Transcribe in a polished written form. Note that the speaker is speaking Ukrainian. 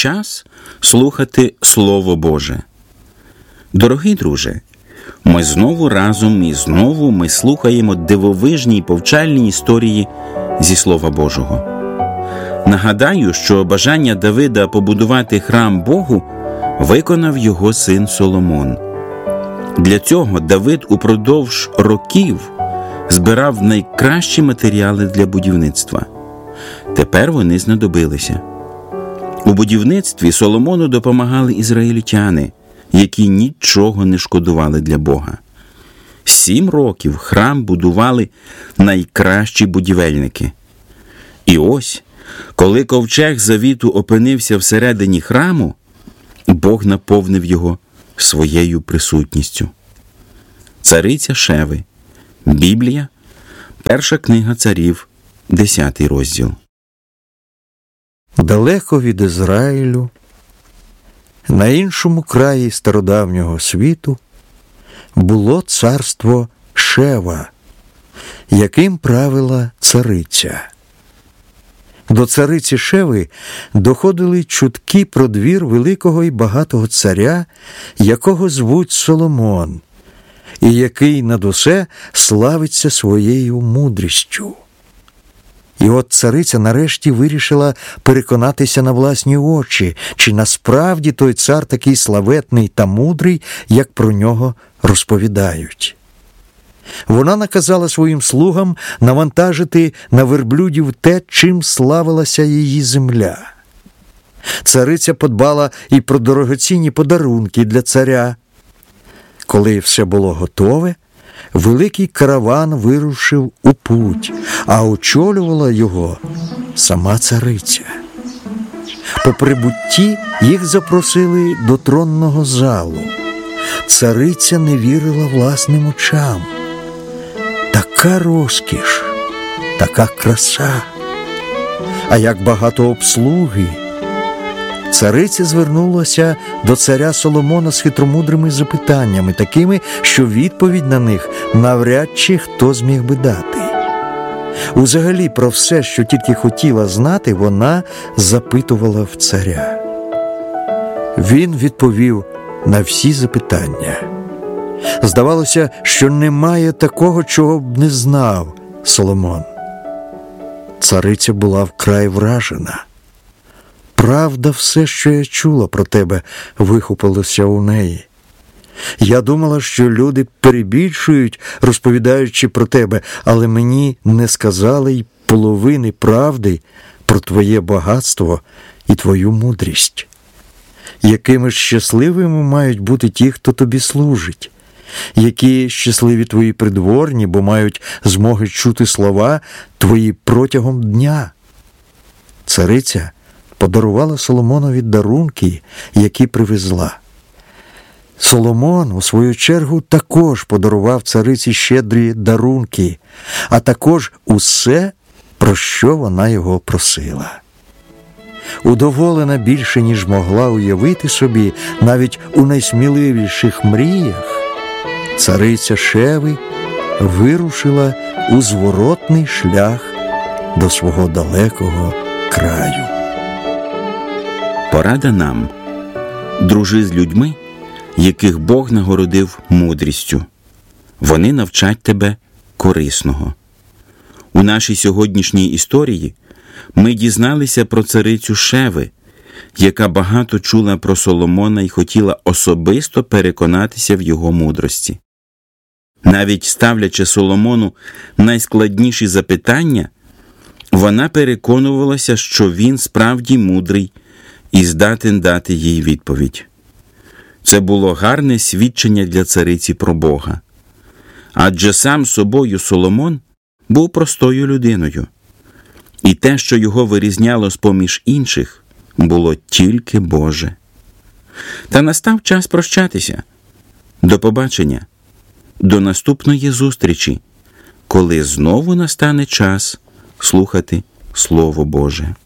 час слухати Слово Боже. Дорогий друже, ми знову разом і знову ми слухаємо дивовижні й повчальні історії зі Слова Божого. Нагадаю, що бажання Давида побудувати храм Богу виконав його син Соломон. Для цього Давид упродовж років збирав найкращі матеріали для будівництва. Тепер вони знадобилися. У будівництві Соломону допомагали ізраїльтяни, які нічого не шкодували для Бога. 7 років храм будували найкращі будівельники. І ось, коли ковчег завіту опинився всередині храму, Бог наповнив його своєю присутністю. Цариця Шеви. Біблія. Перша книга Царів, 10 розділ. Далеко від Ізраїлю, на іншому краї стародавнього світу, було царство Шева, яким правила цариця. До цариці Шеви доходили чутки про двір великого і багатого царя, якого звуть Соломон, і який над усе славиться своєю мудрістю. І от цариця нарешті вирішила переконатися на власні очі, чи насправді той цар такий славетний та мудрий, як про нього розповідають. Вона наказала своїм слугам навантажити на верблюдів те, чим славилася її земля. Цариця подбала і про дорогоцінні подарунки для царя. Коли все було готове, великий караван вирушив у путь, а очолювала його сама цариця. По прибутті їх запросили до тронного залу. Цариця не вірила власним очам. Така розкіш, така краса, а як багато обслуги. Цариця звернулася до царя Соломона з хитромудрими запитаннями, такими, що відповідь на них навряд чи хто зміг би дати. Узагалі про все, що тільки хотіла знати, вона запитувала в царя. Він відповів на всі запитання. Здавалося, що немає такого, чого б не знав Соломон. Цариця була вкрай вражена. «Правда, все, що я чула про тебе, вихопилося у неї. Я думала, що люди перебільшують, розповідаючи про тебе, але мені не сказали й половини правди про твоє багатство і твою мудрість. Якими ж щасливими мають бути ті, хто тобі служить? Які щасливі твої придворні, бо мають змоги чути слова твої протягом дня?» Цариця подарувала Соломонові дарунки, які привезла. Соломон, у свою чергу, також подарував цариці щедрі дарунки, а також усе, про що вона його просила. Удоволена більше, ніж могла уявити собі, навіть у найсміливіших мріях, цариця Шеви вирушила у зворотний шлях до свого далекого краю. Порада нам. Дружи з людьми, яких Бог нагородив мудрістю. Вони навчать тебе корисного. У нашій сьогоднішній історії ми дізналися про царицю Шеви, яка багато чула про Соломона і хотіла особисто переконатися в його мудрості. Навіть ставлячи Соломону найскладніші запитання, вона переконувалася, що він справді мудрий і здатен дати їй відповідь. Це було гарне свідчення для цариці про Бога. Адже сам собою Соломон був простою людиною. І те, що його вирізняло з-поміж інших, було тільки Боже. Та настав час прощатися. До побачення. До наступної зустрічі, коли знову настане час слухати Слово Боже.